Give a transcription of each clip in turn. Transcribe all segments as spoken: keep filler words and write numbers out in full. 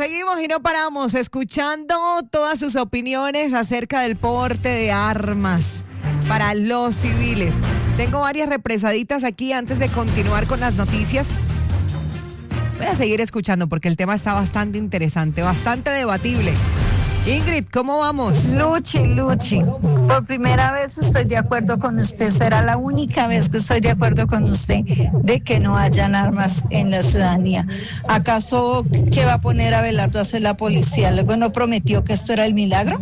seguimos y no paramos escuchando todas sus opiniones acerca del porte de armas para los civiles. Tengo varias represaditas aquí antes de continuar con las noticias. Voy a seguir escuchando porque el tema está bastante interesante, bastante debatible. Ingrid, ¿cómo vamos? Luchi, Luchi, por primera vez estoy de acuerdo con usted, será la única vez que estoy de acuerdo con usted de que no hayan armas en la ciudadanía. ¿Acaso qué va a poner a Abelardo a hacer la policía? ¿Luego no prometió que esto era el milagro?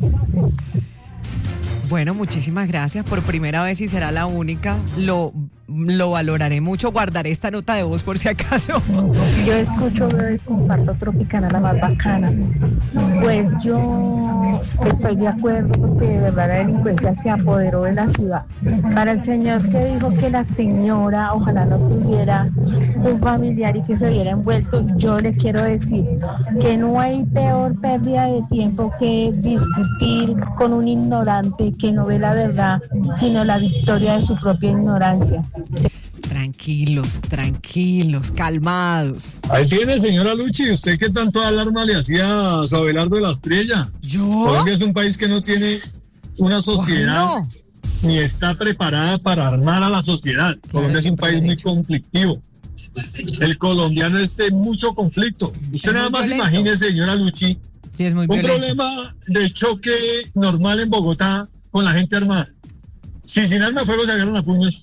Bueno, muchísimas gracias. Por primera vez y será la única. Lo, lo valoraré mucho. Guardaré esta nota de voz por si acaso. Yo escucho y comparto Tropicana, la más bacana. Pues yo estoy de acuerdo porque de verdad la delincuencia se apoderó de la ciudad. Para el señor que dijo que la señora ojalá no tuviera un familiar y que se viera envuelto, yo le quiero decir que no hay peor pérdida de tiempo que discutir con un ignorante que no ve la verdad, sino la victoria de su propia ignorancia. Tranquilos, tranquilos, calmados. Ahí tiene, señora Luchi, ¿usted qué tanto alarma le hacía a su Abelardo de la Estrella? ¿Yo? Colombia es un país que no tiene una sociedad ¿Cuándo? ni está preparada para armar a la sociedad. Colombia es un país muy conflictivo. El colombiano es de mucho conflicto. Usted nada más violento. imagine, señora Luchi, Sí, es muy un violento. problema de choque normal en Bogotá con la gente armada. Si sin arma de fuego se agarran a puños.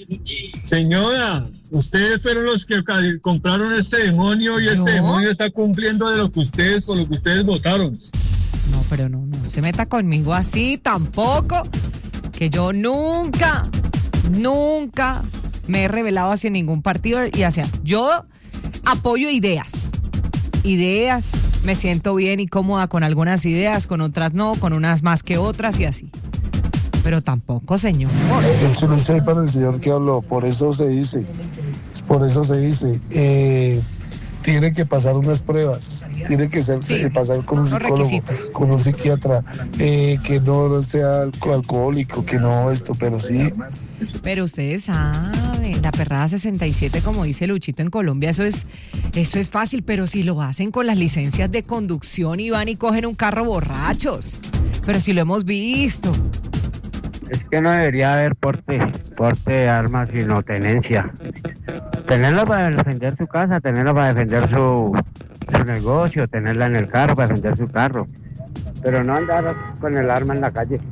Señora, ustedes fueron los que compraron este demonio y ¿Yo? este demonio está cumpliendo de lo que ustedes, por lo que ustedes votaron. No, pero no, no se meta conmigo así tampoco. Que yo nunca, nunca me he revelado hacia ningún partido y hacia... Yo apoyo ideas. Ideas, me siento bien y cómoda con algunas ideas, con otras no, con unas más que otras y así. Pero tampoco, señor. Eso no sé para el señor que habló, por eso se dice, por eso se dice, eh, tiene que pasar unas pruebas, tiene que ser, Sí, eh, pasar con un los psicólogo, requisitos. con un psiquiatra, eh, que no sea alco- alcohólico, que no esto, pero sí. Pero ustedes saben, la perrada sesenta y siete, como dice Luchito en Colombia, eso es, eso es fácil, pero si lo hacen con las licencias de conducción y van y cogen un carro borrachos. Pero si lo hemos visto. Es que no debería haber porte, porte de armas, sino tenencia. Tenerla para defender su casa, tenerla para defender su, su negocio, tenerla en el carro para defender su carro. Pero no andar con el arma en la calle.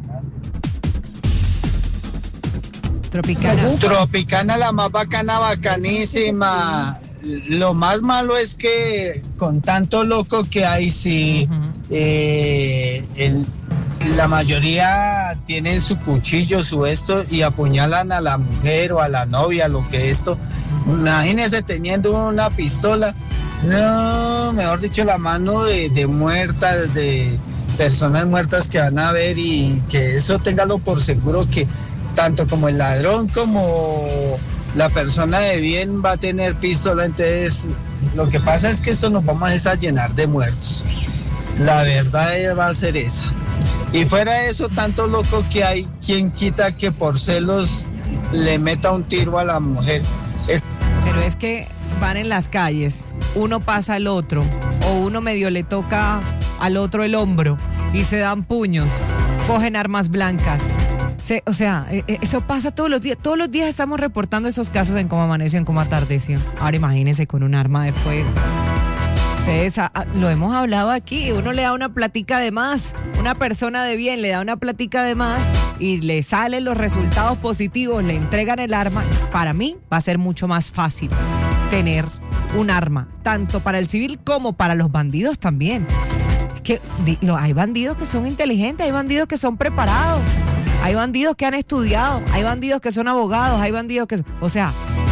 Tropicana. Tropicana, la más bacana, bacanísima. Lo más malo es que con tanto loco que hay, sí, Ujú. eh, el, la mayoría tienen su cuchillo, su esto, y apuñalan a la mujer o a la novia, lo que esto. Imagínense teniendo una pistola. No, mejor dicho, la mano de, de muertas, de personas muertas que van a ver, y que eso téngalo por seguro que tanto como el ladrón como la persona de bien va a tener pistola. Entonces lo que pasa es que esto nos vamos a llenar de muertos. La verdad va a ser esa. Y fuera de eso, tanto loco que hay, quien quita que por celos le meta un tiro a la mujer. Es... Pero es que van en las calles, uno pasa al otro, o uno medio le toca al otro el hombro y se dan puños, cogen armas blancas. Se, o sea, eh, eh, eso pasa todos los días. Todos los días estamos reportando esos casos en cómo amaneció, en cómo atardeció. Ahora imagínense con un arma de fuego. Ustedes, a, a, lo hemos hablado aquí, uno le da una platica de más, una persona de bien le da una platica de más y le salen los resultados positivos, le entregan el arma. Para mí va a ser mucho más fácil tener un arma, tanto para el civil como para los bandidos también. Es que di, lo, hay bandidos que son inteligentes, hay bandidos que son preparados, hay bandidos que han estudiado, hay bandidos que son abogados, hay bandidos que... O sea...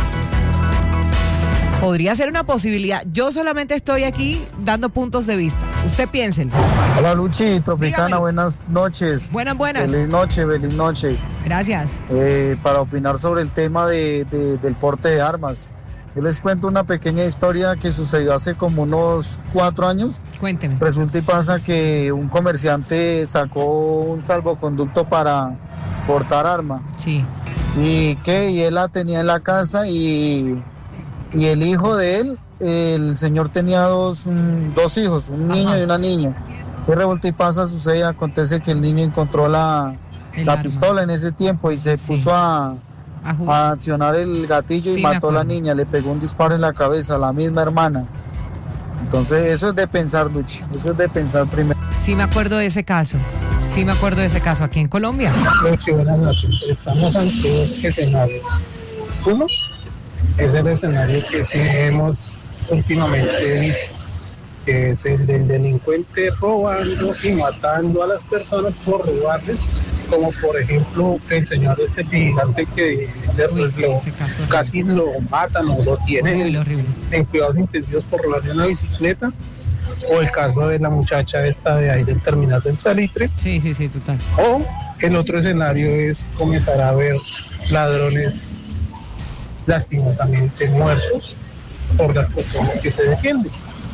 Podría ser una posibilidad. Yo solamente estoy aquí dando puntos de vista. Usted piénsenlo. Hola Luchi, Tropicana, Dígame. Buenas noches. Buenas, buenas. Feliz noche, feliz noche. Gracias. Eh, para opinar sobre el tema de, de- del porte de armas, yo les cuento una pequeña historia que sucedió hace como unos cuatro años. Cuénteme. Resulta y pasa que un comerciante sacó un salvoconducto para portar arma. Sí. Y que y él la tenía en la casa y, y el hijo de él el señor tenía dos, mm, dos hijos, un niño Ajá. y una niña. De revuelta y pasa, sucede, acontece que el niño encontró la, El la arma. pistola en ese tiempo y se Sí. puso a, A ju- a accionar el gatillo Sí, y me mató a la acuerdo. niña, le pegó un disparo en la cabeza a la misma hermana. Entonces eso es de pensar, Luchi, eso es de pensar primero. Sí me acuerdo de ese caso. Sí me acuerdo de ese caso aquí en Colombia. Luchi, buenas noches. Estamos ante dos escenarios. Uno es el escenario que sí hemos últimamente visto, que es el del delincuente robando y matando a las personas por robarles, como por ejemplo el señor ese vigilante que de- Uy, sí, lo- ese caso horrible. casi lo matan o lo tienen Horrible, horrible. en cuidados intensivos por robarle una bicicleta, o el caso de la muchacha esta de ahí del terminal del Salitre. Sí, sí, sí, total. O el otro escenario es comenzar a ver ladrones lastimosamente muertos por las personas que se defienden.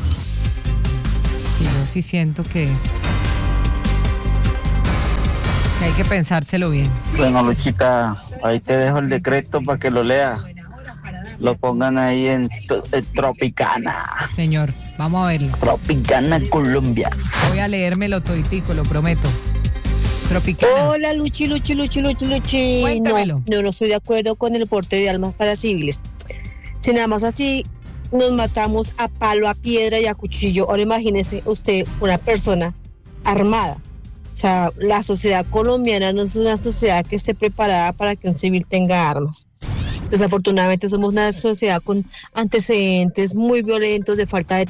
Sí, yo sí siento que, que hay que pensárselo bien. Bueno, Luchita, ahí te dejo el decreto para que lo leas. Lo pongan ahí en, en Tropicana. Señor, vamos a verlo. Tropicana, Colombia. Voy a leérmelo toditico, lo prometo. Tropicana. Hola, Luchi, Luchi, Luchi, Luchi, Luchi. Cuéntamelo. No, no, no estoy de acuerdo con el porte de armas para civiles. Si nada más así nos matamos a palo, a piedra y a cuchillo. Ahora imagínese usted una persona armada. O sea, la sociedad colombiana no es una sociedad que esté preparada para que un civil tenga armas. Desafortunadamente somos una sociedad con antecedentes muy violentos de falta de